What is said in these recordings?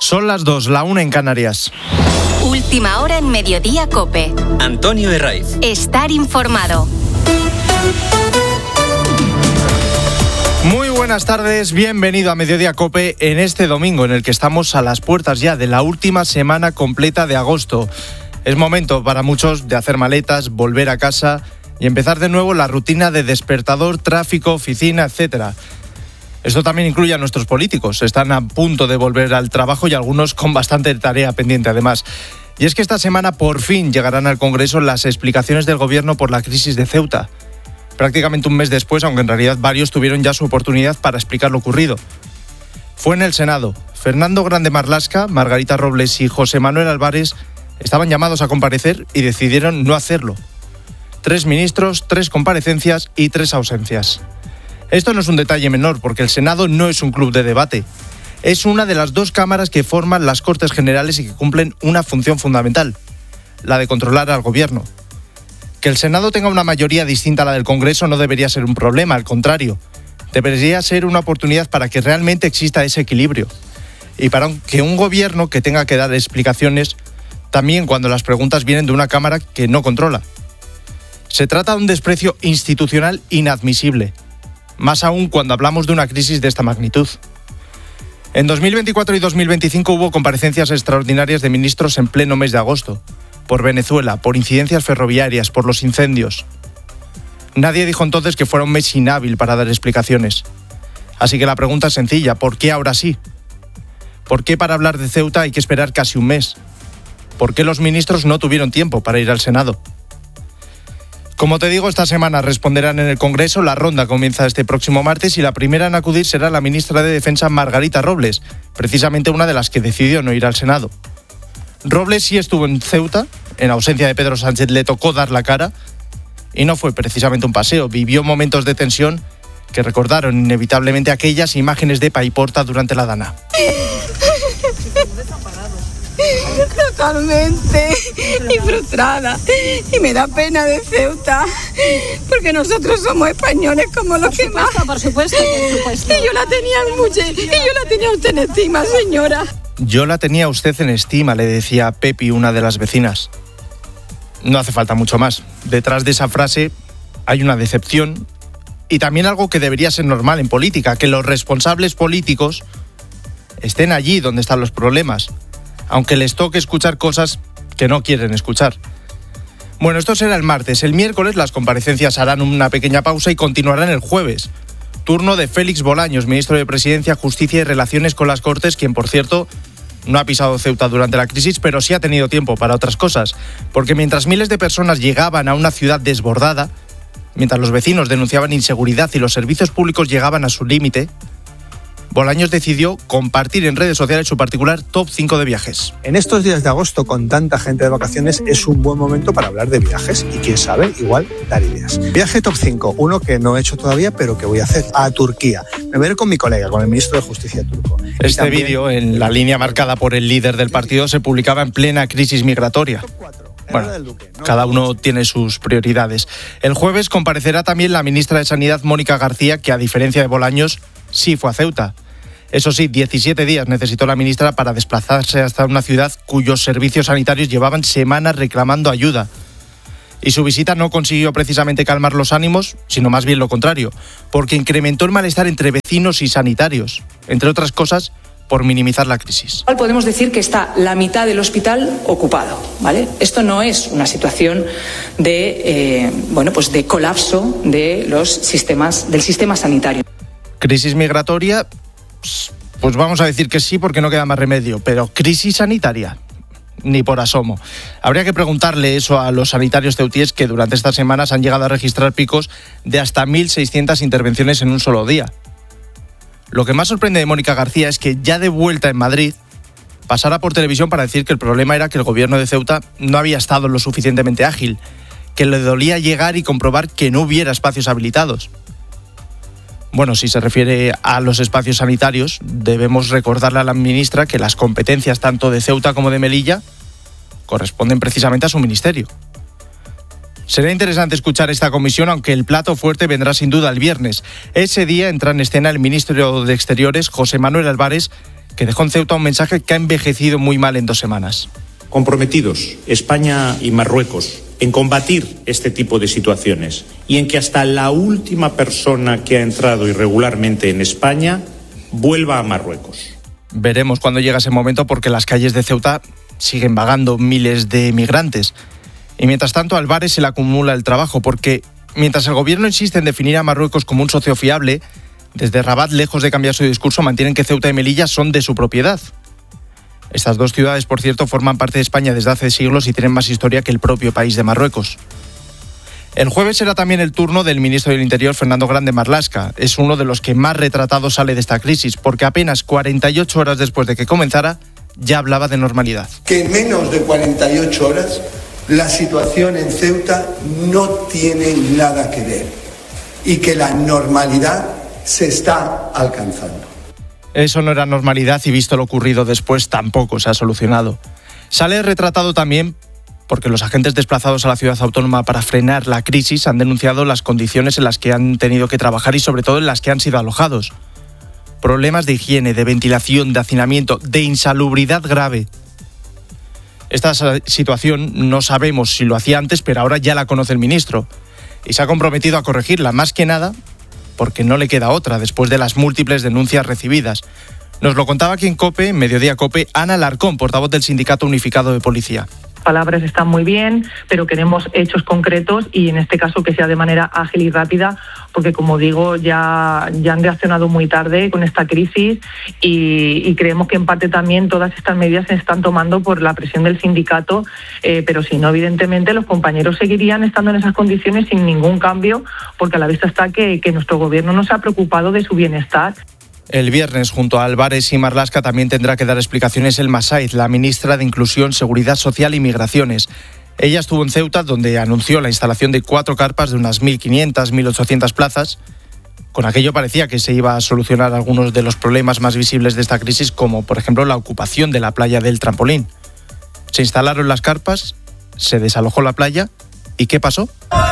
Son las 2, la 1 en Canarias. Última hora en Mediodía COPE. Antonio Herraiz. Estar informado. Muy buenas tardes, bienvenido a Mediodía COPE en este domingo en el que estamos a las puertas ya de la última semana completa de agosto. Es momento para muchos de hacer maletas, volver a casa y empezar de nuevo la rutina de despertador, tráfico, oficina, etcétera. Esto también incluye a nuestros políticos. Están a punto de volver al trabajo y algunos con bastante tarea pendiente además. Y es que esta semana por fin llegarán al Congreso las explicaciones del Gobierno por la crisis de Ceuta. Prácticamente un mes después, aunque en realidad varios tuvieron ya su oportunidad para explicar lo ocurrido. Fue en el Senado. Fernando Grande Marlaska, Margarita Robles y José Manuel Álvarez estaban llamados a comparecer y decidieron no hacerlo. 3 ministros, 3 comparecencias y 3 ausencias. Esto no es un detalle menor, porque el Senado no es un club de debate. Es una de las 2 cámaras que forman las Cortes Generales y que cumplen una función fundamental, la de controlar al Gobierno. Que el Senado tenga una mayoría distinta a la del Congreso no debería ser un problema, al contrario. Debería ser una oportunidad para que realmente exista ese equilibrio. Y para que un Gobierno que tenga que dar explicaciones, también cuando las preguntas vienen de una Cámara que no controla. Se trata de un desprecio institucional inadmisible, más aún cuando hablamos de una crisis de esta magnitud. En 2024 y 2025 hubo comparecencias extraordinarias de ministros en pleno mes de agosto. Por Venezuela, por incidencias ferroviarias, por los incendios. Nadie dijo entonces que fuera un mes inhábil para dar explicaciones. Así que la pregunta es sencilla, ¿por qué ahora sí? ¿Por qué para hablar de Ceuta hay que esperar casi un mes? ¿Por qué los ministros no tuvieron tiempo para ir al Senado? Como te digo, esta semana responderán en el Congreso, la ronda comienza este próximo martes y la primera en acudir será la ministra de Defensa Margarita Robles, precisamente una de las que decidió no ir al Senado. Robles sí estuvo en Ceuta, en ausencia de Pedro Sánchez le tocó dar la cara y no fue precisamente un paseo, vivió momentos de tensión que recordaron inevitablemente aquellas imágenes de Paiporta durante la Dana. Totalmente y frustrada y me da pena de Ceuta porque nosotros somos españoles como los que más. Por supuesto. Y yo la tenía usted en estima, señora. Yo la tenía usted en estima, le decía a Pepi, una de las vecinas. No hace falta mucho más. Detrás de esa frase hay una decepción y también algo que debería ser normal en política, que los responsables políticos estén allí donde están los problemas, aunque les toque escuchar cosas que no quieren escuchar. Bueno, esto será el martes. El miércoles las comparecencias harán una pequeña pausa y continuarán el jueves. Turno de Félix Bolaños, ministro de Presidencia, Justicia y Relaciones con las Cortes, quien, por cierto, no ha pisado Ceuta durante la crisis, pero sí ha tenido tiempo para otras cosas. Porque mientras miles de personas llegaban a una ciudad desbordada, mientras los vecinos denunciaban inseguridad y los servicios públicos llegaban a su límite, Bolaños decidió compartir en redes sociales su particular top 5 de viajes. En estos días de agosto, con tanta gente de vacaciones, es un buen momento para hablar de viajes y, quién sabe, igual dar ideas. Viaje top 5, uno que no he hecho todavía, pero que voy a hacer, a Turquía. Me voy a ir con mi colega, con el ministro de Justicia turco. Este vídeo, en la línea marcada por el líder del partido, se publicaba en plena crisis migratoria. Bueno, cada uno tiene sus prioridades. El jueves comparecerá también la ministra de Sanidad, Mónica García, que a diferencia de Bolaños, sí fue a Ceuta. Eso sí, 17 días necesitó la ministra para desplazarse hasta una ciudad cuyos servicios sanitarios llevaban semanas reclamando ayuda. Y su visita no consiguió precisamente calmar los ánimos, sino más bien lo contrario, porque incrementó el malestar entre vecinos y sanitarios, entre otras cosas, por minimizar la crisis. Podemos decir que está la mitad del hospital ocupado, ¿vale? Esto no es una situación de colapso de del sistema sanitario. Crisis migratoria, pues vamos a decir que sí, porque no queda más remedio, pero crisis sanitaria, ni por asomo. Habría que preguntarle eso a los sanitarios ceutíes, que durante estas semanas han llegado a registrar picos de hasta 1.600 intervenciones en un solo día. Lo que más sorprende de Mónica García es que, ya de vuelta en Madrid, pasara por televisión para decir que el problema era que el gobierno de Ceuta no había estado lo suficientemente ágil, que le dolía llegar y comprobar que no hubiera espacios habilitados. Bueno, si se refiere a los espacios sanitarios, debemos recordarle a la ministra que las competencias tanto de Ceuta como de Melilla corresponden precisamente a su ministerio. Será interesante escuchar esta comisión, aunque el plato fuerte vendrá sin duda el viernes. Ese día entra en escena el ministro de Exteriores, José Manuel Álvarez, que dejó en Ceuta un mensaje que ha envejecido muy mal en 2 semanas. Comprometidos, España y Marruecos, en combatir este tipo de situaciones y en que hasta la última persona que ha entrado irregularmente en España vuelva a Marruecos. Veremos cuándo llega ese momento, porque las calles de Ceuta siguen vagando miles de migrantes. Y mientras tanto, a Álvarez se le acumula el trabajo, porque mientras el gobierno insiste en definir a Marruecos como un socio fiable, desde Rabat, lejos de cambiar su discurso, mantienen que Ceuta y Melilla son de su propiedad. Estas 2 ciudades, por cierto, forman parte de España desde hace siglos y tienen más historia que el propio país de Marruecos. El jueves será también el turno del ministro del Interior, Fernando Grande Marlaska. Es uno de los que más retratado sale de esta crisis, porque apenas 48 horas después de que comenzara, ya hablaba de normalidad. Que en menos de 48 horas la situación en Ceuta no tiene nada que ver y que la normalidad se está alcanzando. Eso no era normalidad y, visto lo ocurrido después, tampoco se ha solucionado. Sale retratado también porque los agentes desplazados a la ciudad autónoma para frenar la crisis han denunciado las condiciones en las que han tenido que trabajar y sobre todo en las que han sido alojados. Problemas de higiene, de ventilación, de hacinamiento, de insalubridad grave. Esta situación no sabemos si lo hacía antes, pero ahora ya la conoce el ministro y se ha comprometido a corregirla, más que nada porque no le queda otra después de las múltiples denuncias recibidas. Nos lo contaba aquí en COPE, en Mediodía COPE, Ana Larcón, portavoz del Sindicato Unificado de Policía. Palabras están muy bien, pero queremos hechos concretos y en este caso que sea de manera ágil y rápida, porque como digo, ya han reaccionado muy tarde con esta crisis y creemos que en parte también todas estas medidas se están tomando por la presión del sindicato, pero si no, evidentemente los compañeros seguirían estando en esas condiciones sin ningún cambio, porque a la vista está que nuestro gobierno no se ha preocupado de su bienestar. El viernes, junto a Álvarez y Marlaska, también tendrá que dar explicaciones Elma Saiz, la ministra de Inclusión, Seguridad Social y Migraciones. Ella estuvo en Ceuta, donde anunció la instalación de 4 carpas de unas 1.500, 1.800 plazas. Con aquello parecía que se iba a solucionar algunos de los problemas más visibles de esta crisis, como por ejemplo la ocupación de la playa del Trampolín. Se instalaron las carpas, se desalojó la playa, ¿y qué pasó?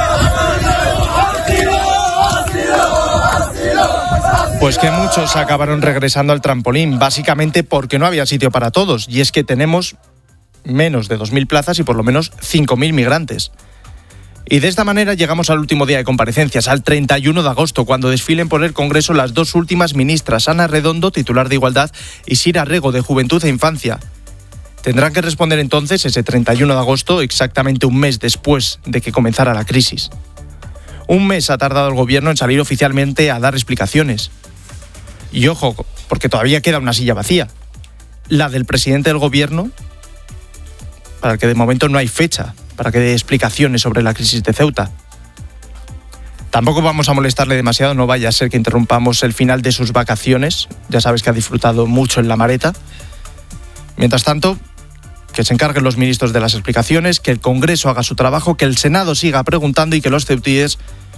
Pues que muchos acabaron regresando al Trampolín, básicamente porque no había sitio para todos, y es que tenemos menos de 2.000 plazas y por lo menos 5.000 migrantes. Y de esta manera llegamos al último día de comparecencias, al 31 de agosto, cuando desfilen por el Congreso las 2 últimas ministras, Ana Redondo, titular de Igualdad, y Sira Rego, de Juventud e Infancia. Tendrán que responder entonces ese 31 de agosto, exactamente un mes después de que comenzara la crisis. Un mes ha tardado el gobierno en salir oficialmente a dar explicaciones. Y ojo, porque todavía queda una silla vacía. La del presidente del gobierno, para el que de momento no hay fecha para que dé explicaciones sobre la crisis de Ceuta. Tampoco vamos a molestarle demasiado, no vaya a ser que interrumpamos el final de sus vacaciones. Ya sabes que ha disfrutado mucho en La Mareta. Mientras tanto, que se encarguen los ministros de las explicaciones, que el Congreso haga su trabajo, que el Senado siga preguntando y que los ceutíes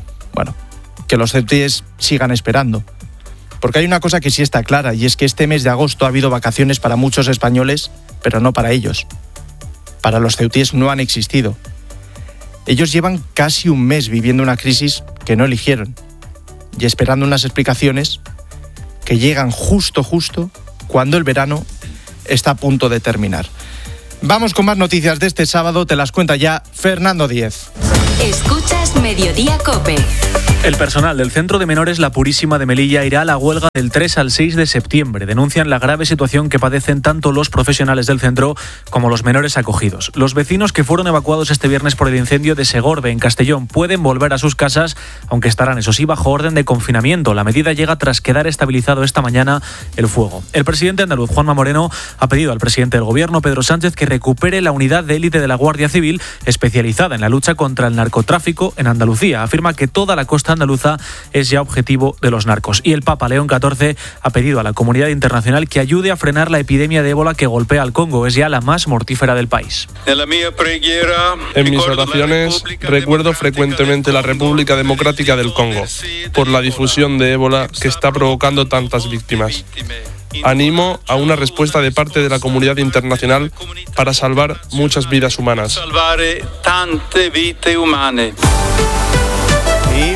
sigan esperando. Porque hay una cosa que sí está clara, y es que este mes de agosto ha habido vacaciones para muchos españoles, pero no para ellos. Para los ceutíes no han existido. Ellos llevan casi un mes viviendo una crisis que no eligieron y esperando unas explicaciones que llegan justo cuando el verano está a punto de terminar. Vamos con más noticias de este sábado, te las cuenta ya Fernando Díez. Escuchas Mediodía COPE. El personal del Centro de Menores La Purísima de Melilla irá a la huelga del 3 al 6 de septiembre. Denuncian la grave situación que padecen tanto los profesionales del centro como los menores acogidos. Los vecinos que fueron evacuados este viernes por el incendio de Segorbe, en Castellón, pueden volver a sus casas, aunque estarán, eso sí, bajo orden de confinamiento. La medida llega tras quedar estabilizado esta mañana el fuego. El presidente andaluz, Juanma Moreno, ha pedido al presidente del Gobierno, Pedro Sánchez, que recupere la unidad de élite de la Guardia Civil especializada en la lucha contra el narcotráfico en Andalucía. Afirma que toda la costa andaluza es ya objetivo de los narcos. Y el Papa León XIV ha pedido a la comunidad internacional que ayude a frenar la epidemia de ébola que golpea al Congo. Es ya la más mortífera del país. En mis oraciones recuerdo frecuentemente la República Democrática del Congo por la difusión de ébola que está provocando tantas víctimas. Animo a una respuesta de parte de la comunidad internacional para salvar muchas vidas humanas. Y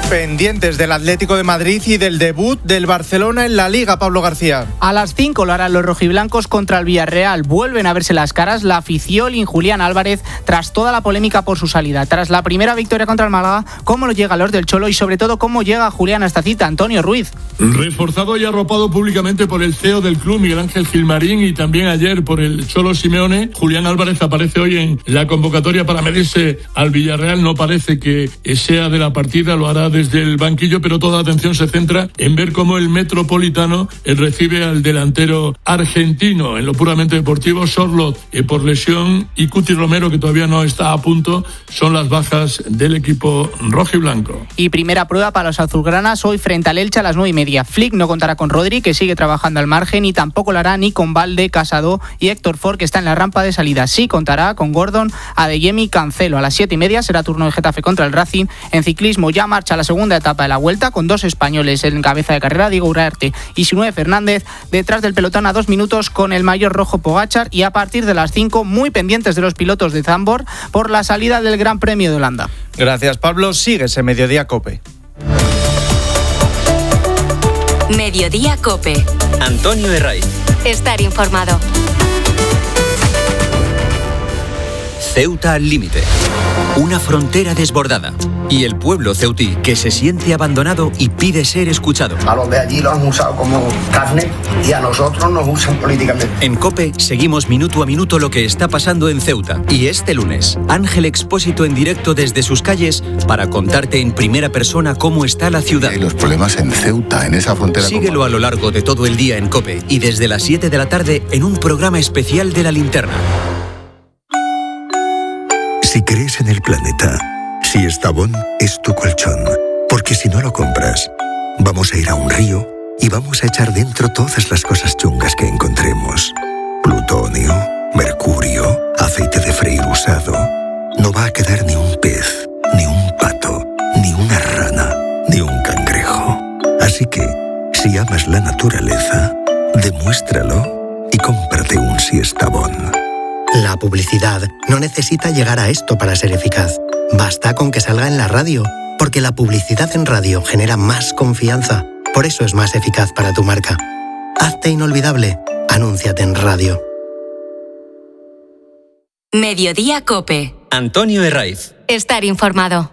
Pendientes del Atlético de Madrid y del debut del Barcelona en la Liga, Pablo García. A las 5 lo harán los rojiblancos contra el Villarreal. Vuelven a verse las caras la afición y Julián Álvarez tras toda la polémica por su salida. Tras la primera victoria contra el Málaga, ¿cómo lo llega a los del Cholo y sobre todo cómo llega Julián a esta cita? Antonio Ruiz. Reforzado y arropado públicamente por el CEO del club, Miguel Ángel Gilmarín, y también ayer por el Cholo Simeone, Julián Álvarez aparece hoy en la convocatoria para medirse al Villarreal. No parece que sea de la partida, lo hará desde el banquillo, pero toda atención se centra en ver cómo el Metropolitano recibe al delantero argentino. En lo puramente deportivo, Sorloth por lesión y Cuti Romero, que todavía no está a punto, son las bajas del equipo rojiblanco. Y primera prueba para los azulgranas hoy frente al Elche a las 9:30. Flick no contará con Rodri, que sigue trabajando al margen, y tampoco lo hará ni con Valde, Casado y Héctor Ford, que está en la rampa de salida. Sí contará con Gordon, Adeyemi y Cancelo. A las 7:30 será turno de Getafe contra el Racing. En ciclismo ya marcha la segunda etapa de la Vuelta, con 2 españoles en cabeza de carrera, Diego Urarte y Sinué Fernández, detrás del pelotón a 2 minutos con el mayor rojo Pogačar, y a partir de las 5 muy pendientes de los pilotos de Zandvoort por la salida del Gran Premio de Holanda. Gracias, Pablo. Sigues en Mediodía COPE. Mediodía COPE. Antonio Herraiz. Estar informado. Ceuta al límite. Una frontera desbordada. Y el pueblo ceutí, que se siente abandonado y pide ser escuchado. A los de allí lo han usado como carne y a nosotros nos usan políticamente. En COPE seguimos minuto a minuto lo que está pasando en Ceuta. Y este lunes, Ángel Expósito en directo desde sus calles para contarte en primera persona cómo está la ciudad. Hay los problemas en Ceuta, en esa frontera. Síguelo a lo largo de todo el día en COPE y desde las 7 de la tarde en un programa especial de La Linterna. Si crees en el planeta, si Estabón es tu colchón, porque si no lo compras, vamos a ir a un río y vamos a echar dentro todas las cosas chungas que encontremos. Plutonio, mercurio, aceite de freír usado. No va a quedar ni un pez, ni un pato, ni una rana, ni un cangrejo. Así que, si amas la naturaleza, demuéstralo y cómprate un Siestabón. La publicidad no necesita llegar a esto para ser eficaz. Basta con que salga en la radio, porque la publicidad en radio genera más confianza. Por eso es más eficaz para tu marca. Hazte inolvidable. Anúnciate en radio. Mediodía COPE. Antonio Herraiz. Estar informado.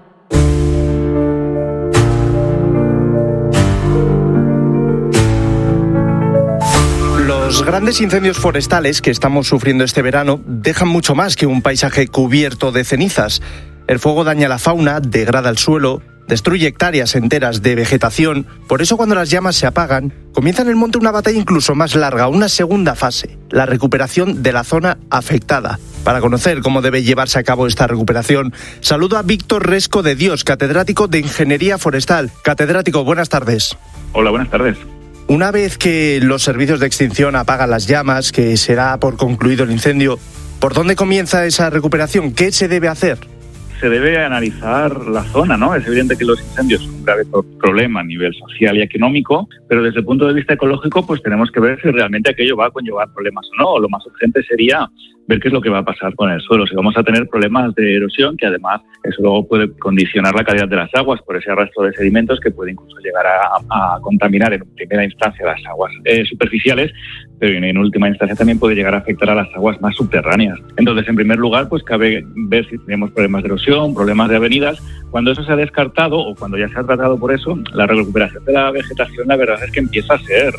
Los grandes incendios forestales que estamos sufriendo este verano dejan mucho más que un paisaje cubierto de cenizas. El fuego daña la fauna, degrada el suelo, destruye hectáreas enteras de vegetación. Por eso, cuando las llamas se apagan, comienza en el monte una batalla incluso más larga, una segunda fase, la recuperación de la zona afectada. Para conocer cómo debe llevarse a cabo esta recuperación, saludo a Víctor Resco de Dios, catedrático de Ingeniería Forestal. Catedrático, buenas tardes. Hola, buenas tardes. Una vez que los servicios de extinción apagan las llamas, que se da por concluido el incendio, ¿por dónde comienza esa recuperación? ¿Qué se debe hacer? Se debe analizar la zona, ¿no? Es evidente que los incendios son un grave problema a nivel social y económico, pero desde el punto de vista ecológico, pues tenemos que ver si realmente aquello va a conllevar problemas o no. Lo más urgente sería ver qué es lo que va a pasar con el suelo. Si vamos a tener problemas de erosión, que además eso luego puede condicionar la calidad de las aguas por ese arrastre de sedimentos que puede incluso llegar a contaminar en primera instancia las aguas superficiales, pero en última instancia también puede llegar a afectar a las aguas más subterráneas. Entonces, en primer lugar, pues cabe ver si tenemos problemas de erosión, problemas de avenidas. Cuando eso se ha descartado o cuando ya se ha tratado por eso, la recuperación de la vegetación, la verdad es que empieza a ser